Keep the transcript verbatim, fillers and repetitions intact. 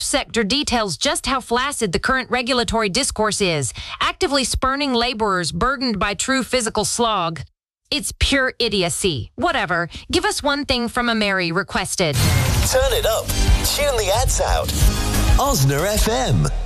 sector details just how flaccid the current regulatory discourse is, actively spurning laborers burdened by true physical slog. It's pure idiocy. Whatever. Give us one thing from a Mary requested. Turn it up. Tune the ads out. Osner F M.